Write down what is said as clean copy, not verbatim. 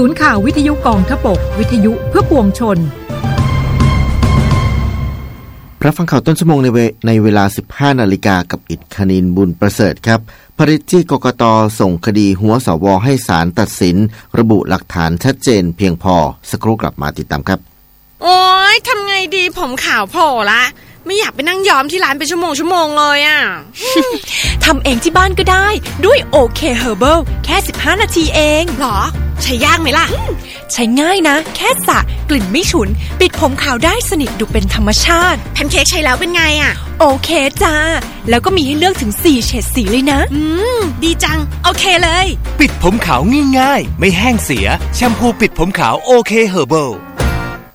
ศูนย์ข่าววิทยุกองทพบกวิทยุเพื่อปวงชนรับฟังข่าวต้นชั่วโมงในเวลา 15 นาฬิกากับอิฐคณินบุญประเสริฐครับภริษที่กกต.ส่งคดีหัวสว.ให้ศาลตัดสินระบุหลักฐานชัดเจนเพียงพอสักครู่กลับมาติดตามครับโอ๊ยทำไงดีผมขาวโผล่ละไม่อยากไปนั่งย้อมที่ร้านเป็นชั่วโมงเลยอ่ะทำเองที่บ้านก็ได้ด้วยโอเคเฮอร์เบิลแค่15นาทีเองหรอใช้ยากไหมล่ะใช้ง่ายนะแค่สระกลิ่นไม่ฉุนปิดผมขาวได้สนิทดูเป็นธรรมชาติแพนเค้กใช้แล้วเป็นไงอ่ะโอเคจ้าแล้วก็มีให้เลือกถึง4เฉดสีเลยนะดีจังโอเคเลยปิดผมขาวง่ายๆไม่แห้งเสียแชมพูปิดผมขาวโอเคเฮอร์เบิล